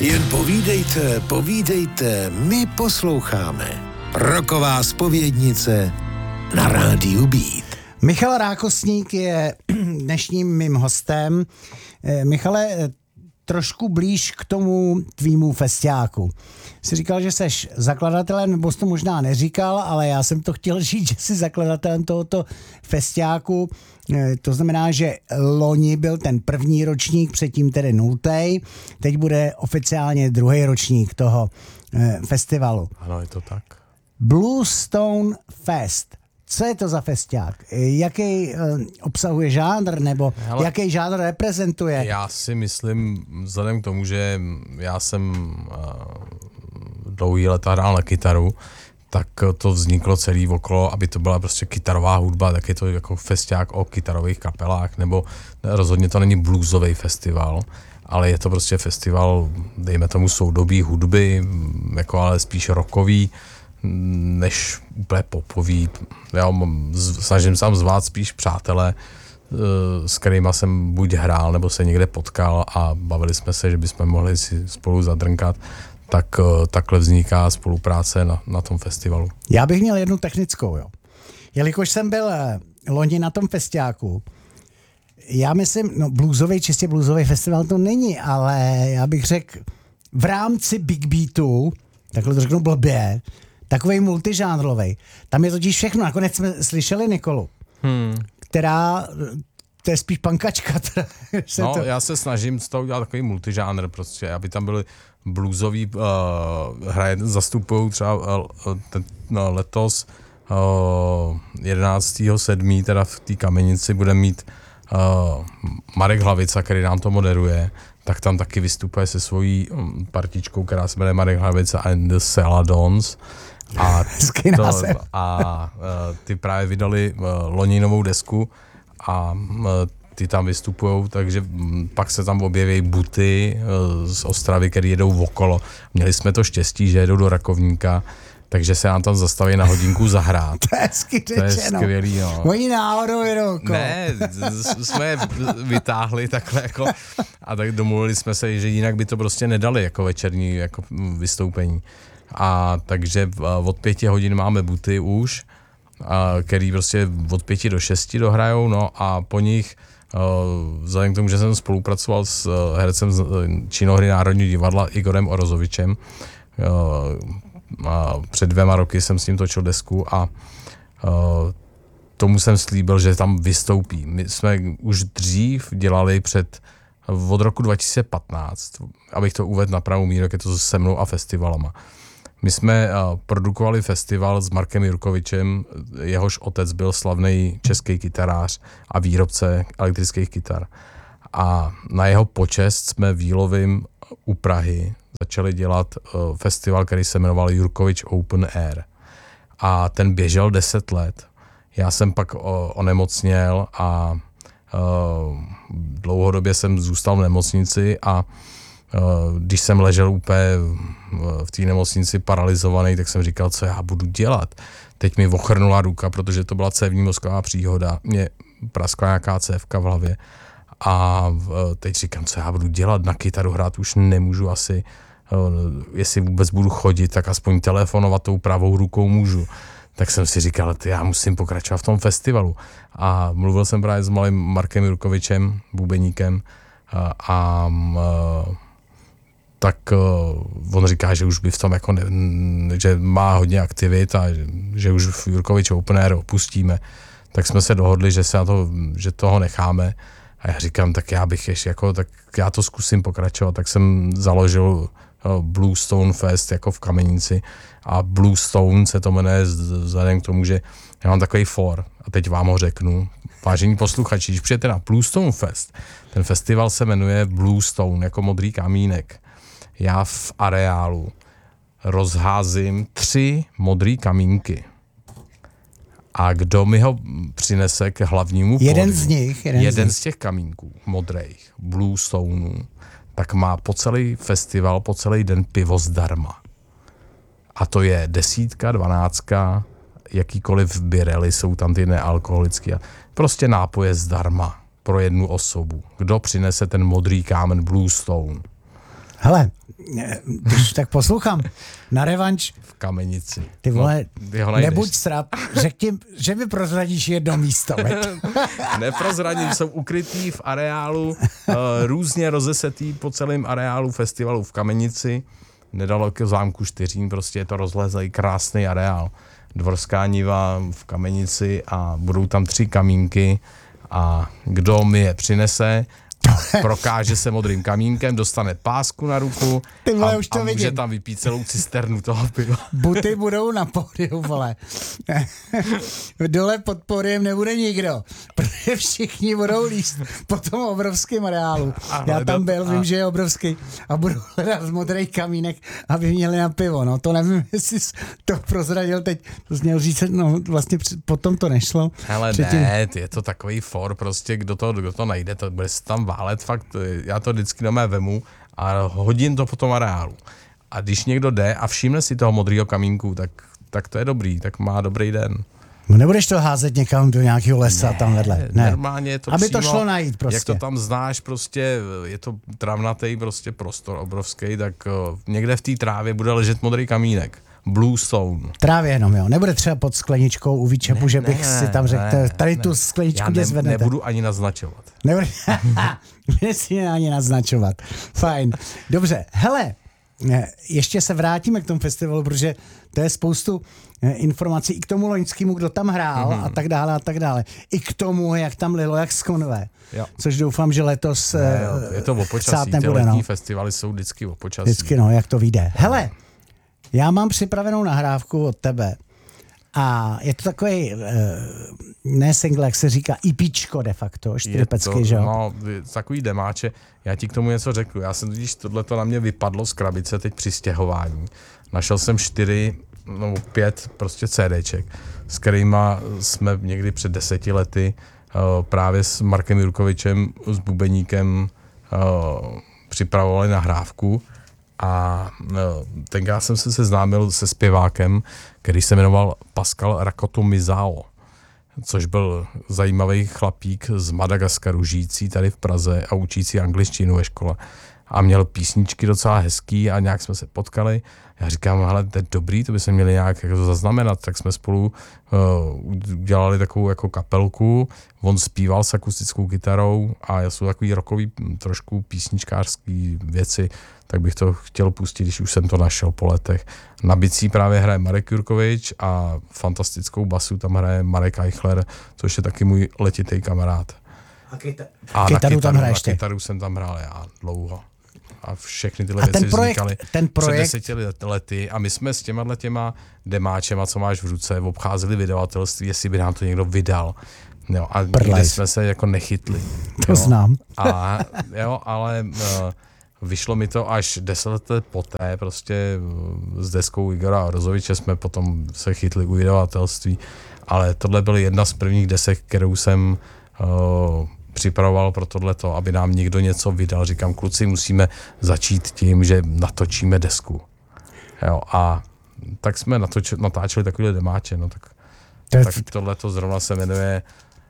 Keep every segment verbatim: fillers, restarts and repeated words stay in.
Jen povídejte, povídejte, my posloucháme. Rocková zpovědnice na rádiu Beat. Michal Rákosník je dnešním mým hostem. Michale, trošku blíž k tomu tvýmu festiáku. Jsi říkal, že seš zakladatelem, nebo jsi to možná neříkal, ale já jsem to chtěl říct, že jsi zakladatelem tohoto festiáku. To znamená, že loni byl ten první ročník, předtím tedy nultej, teď bude oficiálně druhý ročník toho festivalu. Ano, je to tak. Bluestone Fest. Co je to za festiák? Jaký uh, obsahuje žánr, nebo Hele, jaký žánr reprezentuje? Já si myslím, vzhledem k tomu, že já jsem uh, dlouhý leta hrál na kytaru, tak to vzniklo celý okolo, aby to byla prostě kytarová hudba, tak je to jako festiák o kytarových kapelách, nebo rozhodně to není bluesový festival, ale je to prostě festival, dejme tomu, soudobí hudby, jako ale spíš rockový, než úplně popový. Já snažím se tam zvát spíš přátelé, s kterými jsem buď hrál, nebo se někde potkal a bavili jsme se, že bychom mohli si spolu zadrnkat. Tak takhle vzniká spolupráce na, na tom festivalu. Já bych měl jednu technickou, jo. Jelikož jsem byl loni na tom festiáku, já myslím, no bluesový, čistě bluesový festival to není, ale já bych řekl v rámci Big Beatu, takhle to řeknu blbě, takovej multižánrovej. Tam je totiž všechno. Nakonec jsme slyšeli Nikolu, hmm. která, to je spíš pankačka. No, to... já se snažím z toho udělat takový multižánr prostě, aby tam byly bluesový uh, hraje, zastupují třeba uh, ten, no, letos uh, jedenáctého sedmého teda v té Kamenici bude mít uh, Marek Hlavica, který nám to moderuje, tak tam taky vystupuje se svojí um, partičkou, která se jmenuje Marek Hlavica and the Celadons. A, to, a uh, ty právě vydali uh, loni novou desku a uh, ty tam vystupujou, takže um, pak se tam objeví buty uh, z Ostravy, který jedou okolo. Měli jsme to štěstí, že jedou do Rakovníka, takže se nám tam zastaví na hodinku zahrát. To je hezky To je skvělý, no. Oni náhodou jedou okolo. Ne, jsme je vytáhli takhle jako a tak domluvili jsme se, že jinak by to prostě nedali jako večerní jako vystoupení. A takže od pěti hodin máme buty už, a, který prostě od pěti do šesti dohrajou, no a po nich, vzhledem k tomu, že jsem spolupracoval s hercem z Činohry Národního divadla Igorem Orozovičem, a před dvěma roky jsem s ním točil desku a tomu jsem slíbil, že tam vystoupí. My jsme už dřív dělali před, od roku dva tisíce patnáct, abych to uvedl na pravou míru, jak je to se mnou a festivalama. My jsme uh, produkovali festival s Markem Jurkovičem, jehož otec byl slavný český kytarář a výrobce elektrických kytar. A na jeho počest jsme v Jílovým u Prahy začali dělat uh, festival, který se jmenoval Jurkovič Open Air. A ten běžel deset let. Já jsem pak uh, onemocněl a uh, dlouhodobě jsem zůstal v nemocnici a když jsem ležel úplně v té nemocnici paralizovaný, tak jsem říkal, co já budu dělat. Teď mi ochrnula ruka, protože to byla cévní mozková příhoda. Mě praskla nějaká cévka v hlavě. A teď říkám, co já budu dělat. Na kytaru hrát už nemůžu asi. Jestli vůbec budu chodit, tak aspoň telefonovat tou pravou rukou můžu. Tak jsem si říkal, já musím pokračovat v tom festivalu. A mluvil jsem právě s malým Markem Jurkovičem, bubeníkem, a, a tak uh, on říká, že už by v tom jako ne, že má hodně aktivit a že, že už v Jurkovič Open Air opustíme. Tak jsme se dohodli, že se na to, že toho necháme. A já říkám, tak já bych ještě jako, tak já to zkusím pokračovat. Tak jsem založil uh, Bluestone Fest jako v Kamenici a Bluestone se to jmenuje vzhledem k tomu, že já mám takový for a teď vám ho řeknu. Vážení posluchači, když přijete na Bluestone Fest, ten festival se jmenuje Bluestone, jako modrý kamínek. Já v areálu rozházím tři modrý kamínky. A kdo mi ho přinese k hlavnímu pódiu, jeden z nich, jeden, jeden z, z těch kamínků modrých, Bluestoneů, tak má po celý festival, po celý den pivo zdarma. A to je desítka, dvanáctka, jakýkoliv birely, jsou tam ty nealkoholické. Prostě nápoje zdarma pro jednu osobu. Kdo přinese ten modrý kámen Bluestone? Hele, když tak poslouchám, na revanš, V Kamenici. ty vole, No, nebuď srap, řekni, že mi prozradíš jedno místo. Neprozradím, jsou ukrytý v areálu, uh, různě rozesetý po celém areálu festivalu v Kamenici, nedaleko zámku Štýřín, prostě je to rozlezlý krásný areál. Dvorská niva v Kamenici a budou tam tři kamínky a kdo mi je přinese a prokáže se modrým kamínkem, dostane pásku na ruku Ty vole, a, už to a může vidím. tam vypít celou cisternu toho piva. Buty budou na pódiu, vole. Dole pod pódiem nebude nikdo, protože všichni budou líst po tom obrovském areálu. Já tam byl, vím, že je obrovský a budu hledat modrý kamínek, aby měli na pivo. No to nevím, jestli jsi to prozradil teď. To jsi měl říct, no vlastně potom to nešlo. Hele Předtím... ne, je to takový for, prostě kdo to, kdo to najde, to bude se tam válet, fakt, já to vždycky na mé vemu a hodím to po tom areálu. A když někdo jde a všimne si toho modrýho kamínku, tak, tak to je dobrý, tak má dobrý den. No nebudeš to házet někam do nějakého lesa ne, tam vedle. Ne, normálně je to aby přímo, to šlo najít prostě. Jak to tam znáš, prostě je to travnatý prostě prostor obrovský, tak uh, někde v té trávě bude ležet modrý kamínek. Blue Stone. Trávě jenom, jo. Nebude třeba pod skleničkou u výčepu, že bych ne, si tam řekl, ne, tady ne. tu skleničku kde zvednete. Já nebudu ani naznačovat. Nebudu si ani naznačovat. Fajn. Dobře, hele, ještě se vrátíme k tomu festivalu, protože to je spoustu informací i k tomu loňskému, kdo tam hrál mm-hmm. a tak dále a tak dále. I k tomu, jak tam lilo, jak z konve. Jo. Což doufám, že letos ne, jo, je to o počasí, ty letní no. festivaly jsou vždycky o počasí. Vždycky, no, jak to vyjde. Hele, já mám připravenou nahrávku od tebe a je to takový, ne single, jak se říká, IPčko de facto, čtyřpecky, že jo? No, takový demáče, já ti k tomu něco řeknu. Já jsem totiž, tohleto na mě vypadlo z krabice teď při stěhování. Našel jsem čtyři, no pět prostě CDček, s kterýma jsme někdy před deseti lety uh, právě s Markem Jurkovičem, s bubeníkem uh, připravovali nahrávku. A tenkrát jsem se seznámil se zpěvákem, který se jmenoval Pascal Rakoto Mizao, což byl zajímavý chlapík z Madagaskaru, žijící tady v Praze a učící angličtinu ve škole. A měl písničky docela hezký a nějak jsme se potkali. Já říkám, hele, to je dobrý, to by se měli nějak jako zaznamenat. Tak jsme spolu uh, dělali takovou jako kapelku, on zpíval s akustickou kytarou a jsou takový rockový trošku písničkářský věci, tak bych to chtěl pustit, když už jsem to našel po letech. Na bicí právě hraje Marek Jurkovič a fantastickou basu tam hraje Marek Eichler, což je taky můj letitý kamarád. A, kyta- a kytaru, kytaru tam hraješ ty? Na kytaru jsem tam hrál já dlouho. A všechny tyhle a věci ten projekt, vznikaly ten projekt... před deseti lety a my jsme s těma těma demáčema, co máš v ruce, obcházeli vydavatelství, jestli by nám to někdo vydal. Jo, a nikdy jsme se jako nechytli. To jo. znám. A, jo, ale uh, vyšlo mi to až deset let poté, prostě s deskou Igora Rozoviče jsme potom se chytli u vydavatelství, ale tohle byla jedna z prvních desek, kterou jsem uh, připravoval pro tohleto, aby nám někdo něco vydal. Říkám, kluci, musíme začít tím, že natočíme desku. Jo, a tak jsme natoč, natáčeli takovýhle demáče, no tak, tak tohleto zrovna se jmenuje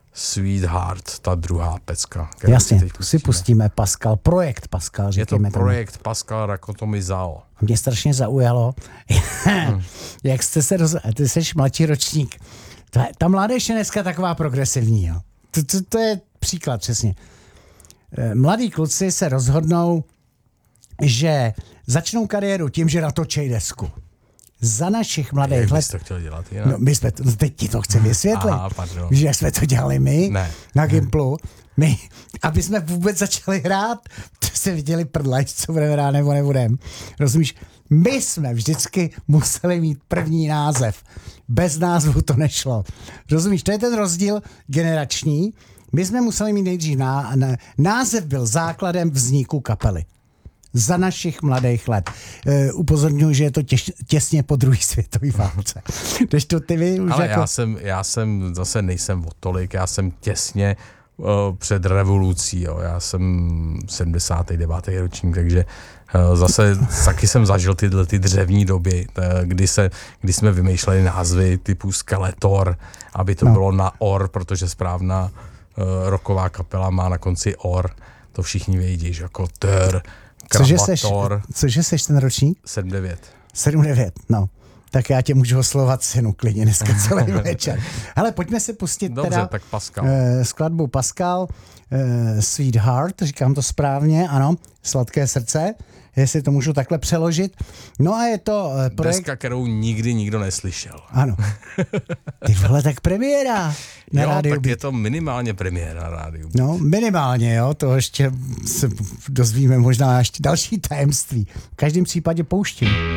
Sweetheart, ta druhá pecka. Jasně, si, si pustíme Pascal, projekt Pascal, říkáme. Je to projekt tomu. Pascal Rakoto Mizao. Mě strašně zaujalo, hmm. jak jste se roz... Ty jsi mladší ročník. Ta, ta mládež je dneska taková progresivní, jo. To, to, to je příklad přesně. Mladí kluci se rozhodnou, že začnou kariéru tím, že natočí desku. Za našich mladých jak let... bys to chtěl dělat jinak? No, my jsme to, teď ti to chci vysvětlit. Aha, pardon. Víš, jak jsme to dělali my ne. na Gimplu. My, aby jsme vůbec začali hrát, to se viděli prdlač, co budeme hrát nebo nebudem. Rozumíš? My jsme vždycky museli mít první název. Bez názvu to nešlo. Rozumíš? To je ten rozdíl generační. My jsme museli mít nejdřív ná, ná, název byl základem vzniku kapely. Za našich mladých let. E, upozorňuji, že je to těž, těsně po druhé světové válce. Když to ty ví, už ale jako... já jsem, já jsem zase nejsem o tolik, já jsem těsně uh, před revolucí, jo. Já jsem sedmdesátý devátý ročník, takže uh, zase taky jsem zažil tyhle ty dřevní doby, kdy, se, kdy jsme vymýšleli názvy typu Skeletor, aby to no. bylo na or, protože správná uh, rocková kapela má na konci or. To všichni vědí, že jako ter, Cože seš, Kravator, cože seš ten ročník? sedm devět. sedm devět, no. Tak já tě můžu oslovat synu klidně dneska celý večer. Hele, pojďme se pustit Dobře, teda tak Pascal. eh, skladbu Pascal, eh, Sweetheart, říkám to správně, ano, Sladké srdce, jestli to můžu takhle přeložit. No a je to eh, projekt... Deska, kterou nikdy nikdo neslyšel. Ano. Ty vole, tak premiéra na Jo, rádiu tak Beat. je to minimálně premiéra na rádiu. No, minimálně, jo, to ještě se dozvíme možná ještě další tajemství. V každém případě pouštím.